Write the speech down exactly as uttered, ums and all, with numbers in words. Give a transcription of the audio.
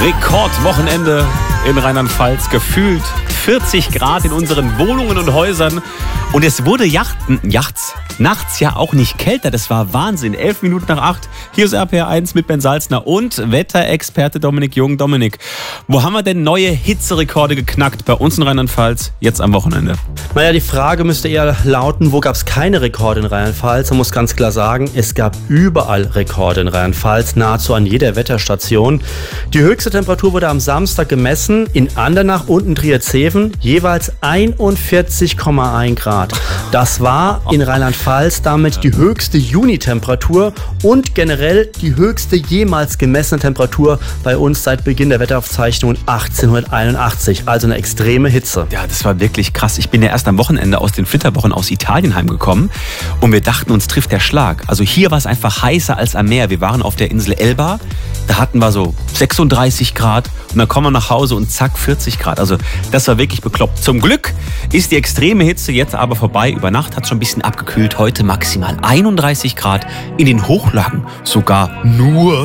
Rekordwochenende in Rheinland-Pfalz. Gefühlt vierzig Grad in unseren Wohnungen und Häusern. Und es wurde Yachten, Yachts, nachts ja auch nicht kälter. Das war Wahnsinn. Elf Minuten nach acht. Hier ist R P R eins mit Ben Salzner und Wetterexperte Dominik Jung. Dominik, wo haben wir denn neue Hitzerekorde geknackt bei uns in Rheinland-Pfalz jetzt am Wochenende? Naja, die Frage müsste eher lauten, wo gab es keine Rekorde in Rheinland-Pfalz? Man muss ganz klar sagen, es gab überall Rekorde in Rheinland-Pfalz, nahezu an jeder Wetterstation. Die höchste Temperatur wurde am Samstag gemessen in Andernach und in Trierzeven, jeweils einundvierzig Komma eins Grad. Das war in Rheinland-Pfalz damit die höchste Junitemperatur und generell die höchste jemals gemessene Temperatur bei uns seit Beginn der Wetteraufzeichnungen achtzehnhunderteinundachtzig. Also eine extreme Hitze. Ja, das war wirklich krass. Ich bin ja erst am Wochenende aus den Flitterwochen aus Italien heimgekommen und wir dachten, uns trifft der Schlag. Also hier war es einfach heißer als am Meer. Wir waren auf der Insel Elba, da hatten wir so sechsunddreißig Grad und dann kommen wir nach Hause und zack, vierzig Grad. Also das war wirklich bekloppt. Zum Glück ist die extreme Hitze jetzt aber vorbei. Über Nacht hat es schon ein bisschen abgekühlt. Heute maximal einunddreißig Grad, in den Hochlagen sogar nur